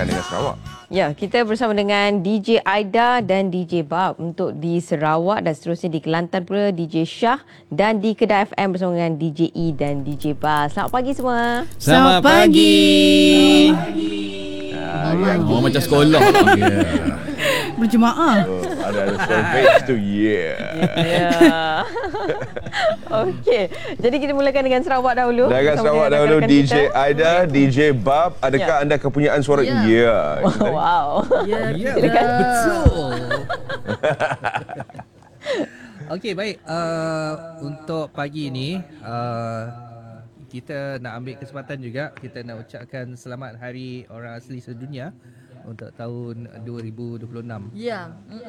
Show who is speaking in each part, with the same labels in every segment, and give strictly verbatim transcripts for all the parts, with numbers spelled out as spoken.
Speaker 1: Dekat dengan Sarawak.
Speaker 2: Ya, kita bersama dengan D J Aida dan D J Bab untuk di Sarawak dan seterusnya di Kelantan pula D J Shah dan di Kedah F M bersama dengan D J E dan D J Bas. Selamat pagi semua.
Speaker 3: Selamat pagi.
Speaker 1: Selamat pagi. Ah, ya.
Speaker 3: Oh, macam sekolah. Yeah.
Speaker 4: Berjemaah.
Speaker 1: Oh, ada ada survey tu. Yeah.
Speaker 2: Ya. Okey. Jadi kita mulakan dengan Sarawak dahulu.
Speaker 1: Dengan Sarawak dahulu D J Aida, D J Bab. Adakah ya. anda kepunyaan suara ya? Ya.
Speaker 2: Yeah. Wow.
Speaker 3: Ya, yeah,
Speaker 2: yeah.
Speaker 3: betul. Okey, baik. Uh, untuk pagi ini, uh, kita nak ambil kesempatan juga. Kita nak ucapkan selamat Hari Orang Asli Sedunia untuk tahun dua ribu dua puluh enam.
Speaker 4: Ya.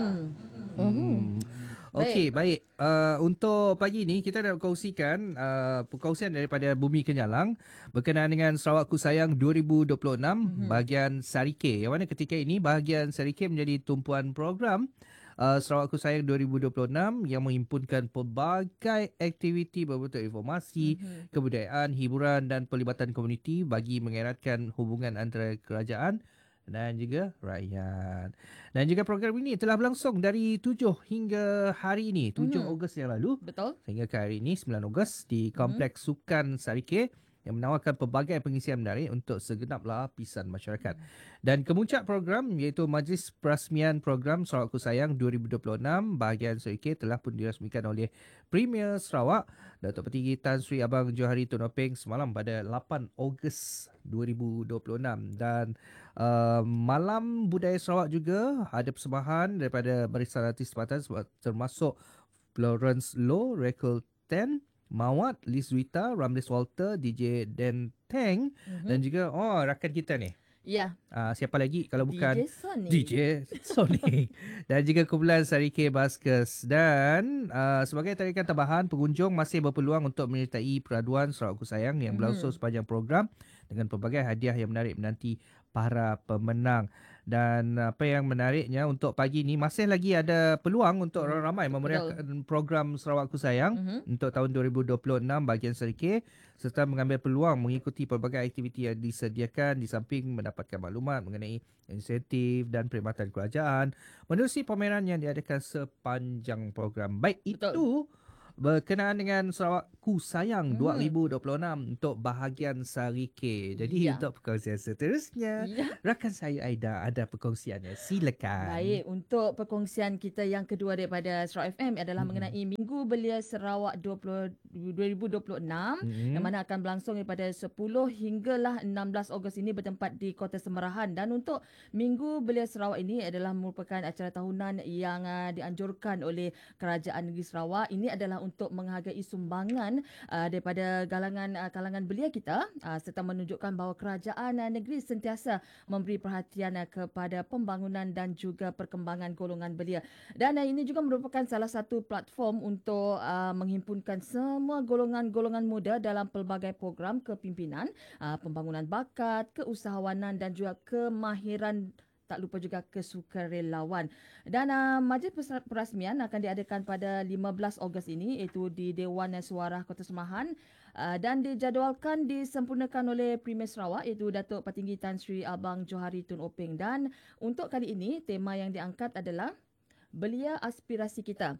Speaker 3: Hmm. Okey, baik. Uh, untuk pagi ini kita nak kongsikan uh, perkongsian daripada Bumi Kenyalang berkenaan dengan Sarawakku Sayang dua ribu dua puluh enam mm-hmm. bahagian Sarike. Yang mana ketika ini bahagian Sarike menjadi tumpuan program uh, Sarawakku Sayang dua ribu dua puluh enam yang menghimpunkan pelbagai aktiviti berbentuk informasi, mm-hmm. kebudayaan, hiburan dan pelibatan komuniti bagi mengeratkan hubungan antara kerajaan dan juga rakyat. Dan juga program ini telah berlangsung dari tujuh hingga hari ini, tujuh mm-hmm. Ogos yang lalu.
Speaker 4: Betul.
Speaker 3: Sehingga ke hari ini, sembilan Ogos di Kompleks mm-hmm. Sukan Sarike yang menawarkan pelbagai pengisian menarik untuk segenap lapisan masyarakat. Dan kemuncak program iaitu Majlis Perasmian Program Sarawakku Sayang dua ribu dua puluh enam bahagian Sarike telah pun dirasmikan oleh Premier Sarawak Datuk Petinggi Tan Sri Abang Johari Tun Openg semalam pada lapan Ogos dua ribu dua puluh enam. Dan uh, Malam Budaya Sarawak juga ada persembahan daripada barisan artis tempatan termasuk Florence Low, Rekel Ten, Mawat, Liz Wita, Ramlis Walter, D J Dan Teng mm-hmm. dan juga oh rakan kita ni.
Speaker 4: Ya.
Speaker 3: Uh, siapa lagi kalau bukan
Speaker 4: D J Sonic.
Speaker 3: D J Sonic. Dan juga kumpulan Sarike Baskers. Dan uh, sebagai tarikan tambahan, pengunjung masih berpeluang untuk menyertai peraduan Sarawakku Sayang yang berlangsung mm-hmm. sepanjang program dengan pelbagai hadiah yang menarik menanti para pemenang. Dan apa yang menariknya untuk pagi ni masih lagi ada peluang untuk orang ramai memeriahkan Betul. program Sarawakku Sayang mm-hmm. untuk tahun dua ribu dua puluh enam bahagian Sarike serta mengambil peluang mengikuti pelbagai aktiviti yang disediakan di samping mendapatkan maklumat mengenai insentif dan perkhidmatan kerajaan menerusi pameran yang diadakan sepanjang program. Baik Betul. itu berkenaan dengan Sarawakku Sayang hmm. dua ribu dua puluh enam untuk bahagian Sarike. Jadi ya. untuk perkongsian seterusnya, ya. rakan saya Aida ada perkongsiannya. Silakan.
Speaker 4: Baik, untuk perkongsian kita yang kedua daripada Sarawak F M adalah hmm. mengenai Minggu Belia Sarawak dua ribu dua puluh enam hmm. yang mana akan berlangsung daripada sepuluh hinggalah enam belas Ogos ini bertempat di Kota Semerahan. Dan untuk Minggu Belia Sarawak ini adalah merupakan acara tahunan yang uh, dianjurkan oleh Kerajaan Negeri Sarawak. Ini adalah untuk menghargai sumbangan uh, daripada galangan uh, kalangan belia kita uh, serta menunjukkan bahawa kerajaan uh, negeri sentiasa memberi perhatian uh, kepada pembangunan dan juga perkembangan golongan belia. Dan uh, ini juga merupakan salah satu platform untuk uh, menghimpunkan semua golongan-golongan muda dalam pelbagai program kepimpinan, uh, pembangunan bakat, keusahawanan dan juga kemahiran, tak lupa juga kesukarelawan. Dan uh, majlis perasmian akan diadakan pada lima belas Ogos ini iaitu di Dewan Suara Kota Semerahan uh, dan dijadualkan disempurnakan oleh Premier Sarawak iaitu Datuk Petinggi Tan Sri Abang Johari Tun Openg. Dan untuk kali ini tema yang diangkat adalah Belia Aspirasi Kita.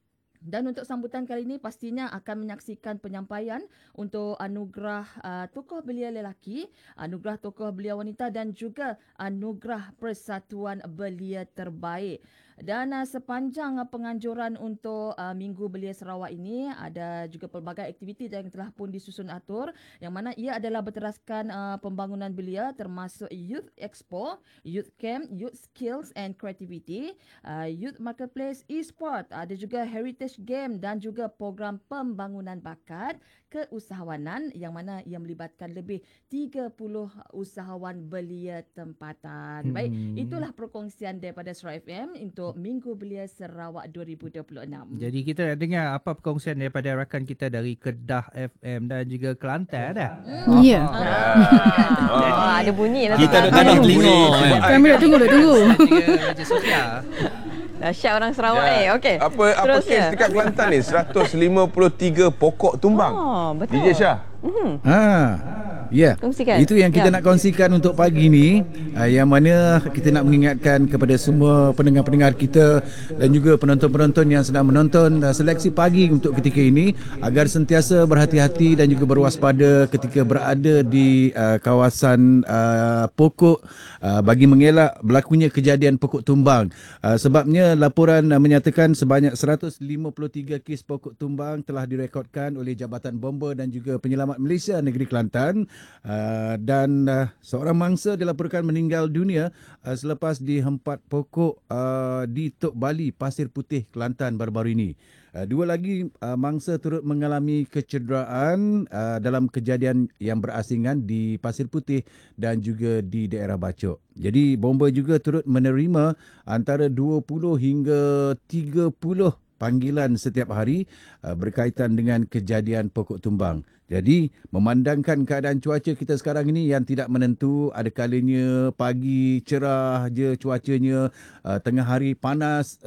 Speaker 4: Dan untuk sambutan kali ini pastinya akan menyaksikan penyampaian untuk anugerah uh, tokoh belia lelaki, anugerah tokoh belia wanita dan juga anugerah Persatuan Belia Terbaik. Dan uh, sepanjang uh, penganjuran untuk uh, Minggu Belia Sarawak ini ada juga pelbagai aktiviti yang telah pun disusun atur yang mana ia adalah berteraskan uh, pembangunan belia termasuk Youth Expo, Youth Camp, Youth Skills and Creativity, uh, Youth Marketplace, E-Sport, ada juga Heritage Game dan juga program pembangunan bakat keusahawanan yang mana ia melibatkan lebih tiga puluh usahawan belia tempatan. Baik, hmm. itulah perkongsian daripada Sarawak F M untuk Minggu Belia Sarawak dua ribu dua puluh enam.
Speaker 3: Jadi kita nak dengar apa perkongsian daripada rakan kita dari Kedah F M dan juga Kelantan dah.
Speaker 4: Hmm. Ya.
Speaker 2: Oh. Oh. Oh. Oh. Ada bunyi lah.
Speaker 3: Kita ada tanda telinga.
Speaker 4: Kami nak tunggu, nak tunggu.
Speaker 3: Raja Sofia.
Speaker 2: Dahsyat orang Sarawak
Speaker 1: ya.
Speaker 2: ni. Okey.
Speaker 1: Apa apa kes dekat Kelantan ni? seratus lima puluh tiga pokok tumbang.
Speaker 2: Oh, betul.
Speaker 1: D J Shah.
Speaker 5: Mm-hmm. Ha. Ya,
Speaker 2: Kongsikan.
Speaker 5: itu yang kita
Speaker 2: Ya.
Speaker 5: nak kongsikan untuk pagi ni, uh, yang mana kita nak mengingatkan kepada semua pendengar-pendengar kita dan juga penonton-penonton yang sedang menonton uh, seleksi pagi untuk ketika ini agar sentiasa berhati-hati dan juga berwaspada ketika berada di uh, kawasan uh, pokok uh, bagi mengelak berlakunya kejadian pokok tumbang. Uh, sebabnya laporan uh, menyatakan sebanyak seratus lima puluh tiga kes pokok tumbang telah direkodkan oleh Jabatan Bomba dan juga Penyelamat Malaysia Negeri Kelantan. Uh, dan uh, seorang mangsa dilaporkan meninggal dunia uh, selepas dihempat pokok uh, di Tok Bali, Pasir Putih, Kelantan baru-baru ini. Uh, dua lagi uh, mangsa turut mengalami kecederaan uh, dalam kejadian yang berasingan di Pasir Putih dan juga di daerah Bacok. Jadi Bomba juga turut menerima antara dua puluh hingga tiga puluh panggilan setiap hari uh, berkaitan dengan kejadian pokok tumbang. Jadi memandangkan keadaan cuaca kita sekarang ini yang tidak menentu, ada kalanya pagi cerah je cuacanya, uh, tengah hari panas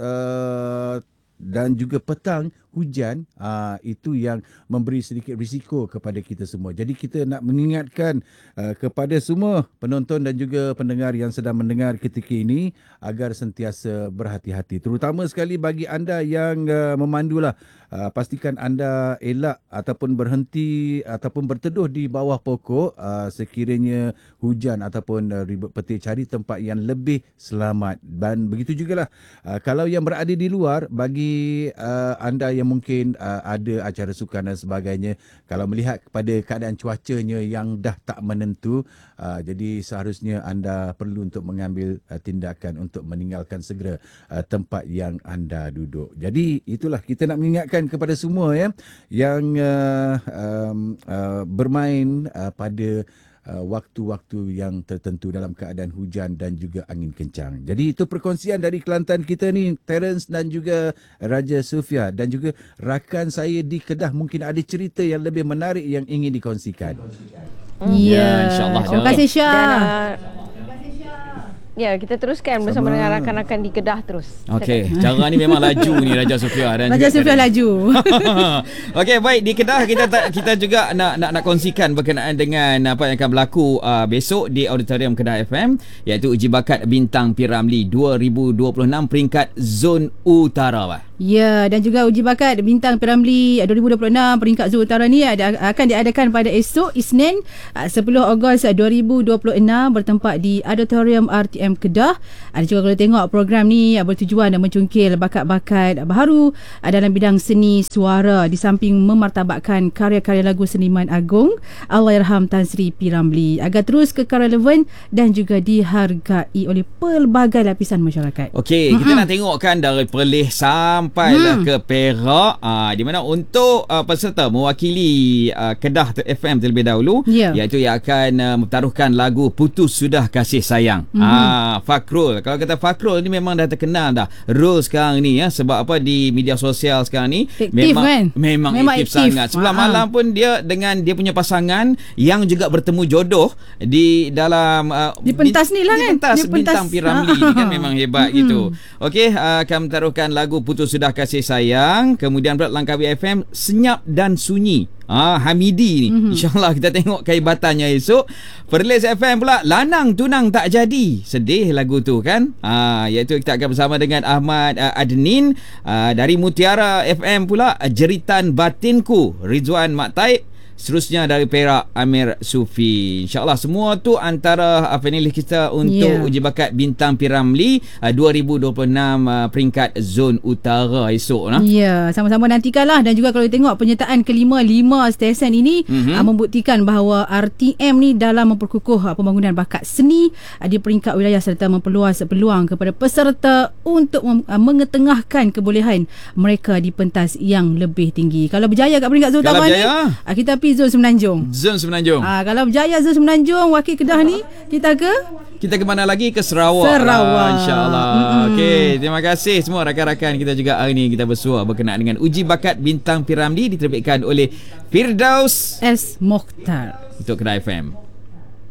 Speaker 5: uh, dan juga petang hujan, uh, itu yang memberi sedikit risiko kepada kita semua. Jadi kita nak mengingatkan uh, kepada semua penonton dan juga pendengar yang sedang mendengar ketika ini agar sentiasa berhati-hati. Terutama sekali bagi anda yang uh, memandulah, uh, pastikan anda elak ataupun berhenti ataupun berteduh di bawah pokok uh, sekiranya hujan ataupun uh, ribut petir. Cari tempat yang lebih selamat. Dan begitu jugalah uh, kalau yang berada di luar, bagi uh, anda yang mungkin uh, ada acara sukan dan sebagainya, kalau melihat kepada keadaan cuacanya yang dah tak menentu, uh, jadi seharusnya anda perlu untuk mengambil uh, tindakan untuk meninggalkan segera uh, tempat yang anda duduk. Jadi itulah kita nak mengingatkan kepada semua ya yang uh, um, uh, bermain uh, pada Uh, waktu-waktu yang tertentu dalam keadaan hujan dan juga angin kencang. Jadi itu perkongsian dari Kelantan kita ni, Terence dan juga Raja Sofia, dan juga rakan saya di Kedah mungkin ada cerita yang lebih menarik yang ingin dikongsikan.
Speaker 6: Ya, insyaAllah.
Speaker 7: Terima kasih Syah.
Speaker 2: Dan, uh, ya, kita teruskan bersama
Speaker 5: Sama.
Speaker 2: dengan rakan-rakan di Kedah terus.
Speaker 6: Okey, cara ni memang laju ni Raja Sofia dan
Speaker 7: Raja
Speaker 6: juga
Speaker 7: Sofia
Speaker 6: Terence.
Speaker 7: laju.
Speaker 6: Okey, baik, di Kedah kita ta- kita juga nak nak nak kongsikan berkenaan dengan apa yang akan berlaku uh, besok di Auditorium Kedah F M, iaitu uji bakat Bintang P. Ramlee dua ribu dua puluh enam peringkat Zon Utara. Bah.
Speaker 7: Ya, dan juga uji bakat Bintang P. Ramlee dua ribu dua puluh enam peringkat Zon Utara ni ada, akan diadakan pada esok Isnin sepuluh Ogos dua ribu dua puluh enam bertempat di Auditorium R T M Kedah. Ada juga kalau tengok program ni bertujuan dan mencungkil bakat-bakat baharu dalam bidang seni suara di samping memartabatkan karya-karya lagu seniman agung Allahyarham Tan Sri P. Ramlee agar terus kekal relevan dan juga dihargai oleh pelbagai lapisan masyarakat.
Speaker 6: Okey, mm-hmm. kita nak tengokkan dari Perlis sampailah mm. ke Perak, uh, di mana untuk uh, peserta mewakili uh, Kedah F M terlebih dahulu,
Speaker 7: yeah.
Speaker 6: iaitu yang akan uh, mentaruhkan lagu Putus Sudah Kasih Sayang. Mm-hmm. Ah, Fakrul. Kalau kata Fakrul ni memang dah terkenal dah. Role sekarang ni ya, sebab apa di media sosial sekarang ni
Speaker 7: aktif,
Speaker 6: memang
Speaker 7: kan?
Speaker 6: memang,
Speaker 7: memang
Speaker 6: aktif,
Speaker 7: aktif
Speaker 6: sangat. Sebelah
Speaker 7: Ha-ha.
Speaker 6: malam pun dia dengan dia punya pasangan yang juga bertemu jodoh di dalam uh,
Speaker 7: Di pentas ni lah
Speaker 6: di
Speaker 7: kan?
Speaker 6: pentas
Speaker 7: Di pentas.
Speaker 6: Bintang P. Ramlee ni kan
Speaker 7: Ha-ha.
Speaker 6: memang hebat
Speaker 7: Mm-mm.
Speaker 6: gitu. Okey, uh, akan mentaruhkan lagu Putus Sudah Kasih Sayang, kemudian pula Langkawi F M Senyap dan Sunyi. Ah, Hamidi ni. Mm-hmm. InsyaAllah kita tengok kehaibatannya esok. Perlis F M pula Lanang Tunang Tak Jadi. Sedih lagu tu kan. Ah, iaitu kita akan bersama dengan Ahmad uh, Adnin. Uh, dari Mutiara F M pula Jeritan Batinku Rizwan Mak Taib. Seterusnya dari Perak Amir Sufi. InsyaAllah semua tu antara uh, panelis kita untuk
Speaker 7: yeah.
Speaker 6: uji bakat Bintang P. Ramlee uh, dua ribu dua puluh enam uh, peringkat Zon Utara esok. Nah?
Speaker 7: Ya, sama-sama nantikanlah. Dan juga kalau tengok penyertaan kelima lima stesen ini mm-hmm. uh, membuktikan bahawa R T M ni dalam memperkukuh uh, pembangunan bakat seni uh, di peringkat wilayah serta memperluas peluang kepada peserta untuk mem- uh, mengetengahkan kebolehan mereka di pentas yang lebih tinggi. Kalau berjaya kat peringkat Zon Utara ni, uh, kita pergi Zon Semenanjung.
Speaker 6: Zon Semenanjung.
Speaker 7: Ah, kalau berjaya Zon Semenanjung, wakil Kedah ni, kita ke
Speaker 6: Kita ke mana lagi? Ke Sarawak.
Speaker 7: Sarawak.
Speaker 6: Lah, InsyaAllah.
Speaker 7: Mm-hmm.
Speaker 6: Okey, terima kasih semua rakan-rakan kita juga hari ini kita bersua berkenaan dengan uji bakat Bintang P. Ramlee diterbitkan oleh Firdaus
Speaker 7: S. Mokhtar
Speaker 6: untuk Kedah F M.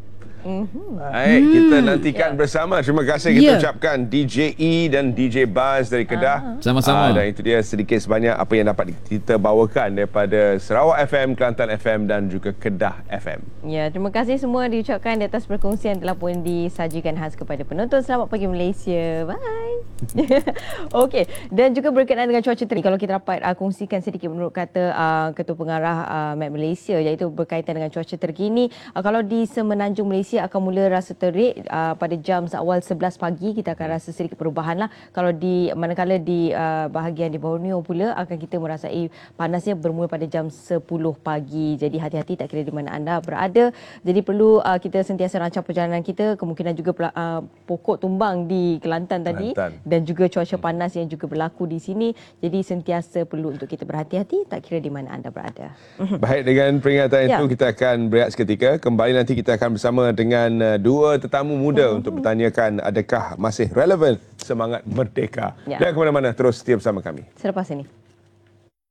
Speaker 2: Mhm.
Speaker 1: Baik, kita nantikan bersama. Terima kasih kita
Speaker 7: Ya.
Speaker 1: ucapkan D J E dan D J Buzz dari Kedah.
Speaker 6: Sama-sama.
Speaker 1: Ah, dan itu dia sedikit sebanyak apa yang dapat kita bawakan daripada Sarawak F M, Kelantan F M dan juga Kedah F M.
Speaker 2: Ya, terima kasih semua diucapkan di atas perkongsian telah pun disajikan khas kepada penonton. Selamat pagi Malaysia. Bye. Okey, dan juga berkenaan dengan cuaca terik. Kalau kita dapat uh, kongsikan sedikit menurut kata uh, Ketua Pengarah uh, M A P Malaysia, iaitu berkaitan dengan cuaca terkini. Uh, kalau di Semenanjung Malaysia akan mula rasa terik uh, pada jam awal sebelas pagi, kita akan rasa sedikit perubahan lah. Kalau di manakala di uh, bahagian di Borneo pula akan kita merasai panasnya bermula pada jam sepuluh pagi. Jadi hati-hati tak kira di mana anda berada. Jadi perlu uh, kita sentiasa rancang perjalanan kita. Kemungkinan juga uh, pokok tumbang di Kelantan tadi
Speaker 1: Kelantan.
Speaker 2: dan juga cuaca panas yang juga berlaku di sini. Jadi sentiasa perlu untuk kita berhati-hati tak kira di mana anda berada.
Speaker 1: Baik, dengan peringatan
Speaker 2: Ya.
Speaker 1: itu kita akan berehat seketika. Kembali nanti kita akan bersama dengan uh, dua tetamu muda
Speaker 2: Hmm.
Speaker 1: untuk bertanyakan adakah masih relevan semangat merdeka.
Speaker 2: Ya.
Speaker 1: Jangan ke mana-mana, terus setia bersama kami.
Speaker 2: Selepas ini.